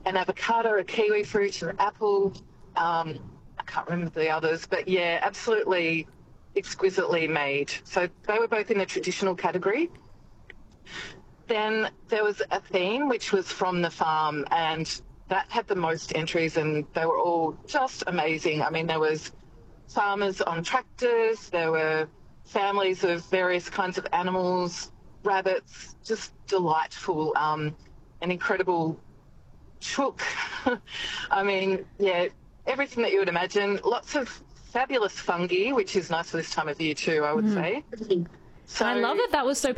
an avocado, a kiwi fruit, an apple. I can't remember the others, but yeah, absolutely exquisitely made. So they were both in the traditional category. Then there was a theme which was from the farm, and that had the most entries, and they were all just amazing. I mean, there was farmers on tractors, there were families of various kinds of animals, rabbits, just delightful, an incredible chook. I mean, yeah, everything that you would imagine. Lots of fabulous fungi, which is nice for this time of year too, I would say. So, I love that was so